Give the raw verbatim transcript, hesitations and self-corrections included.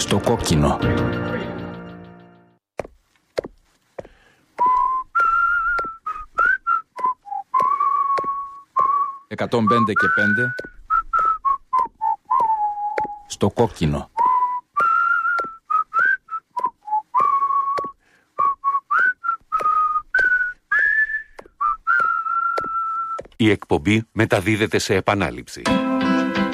Στο κόκκινο. εκατόν πέντε και πέντε. Στο κόκκινο. Η εκπομπή μεταδίδεται σε επανάληψη.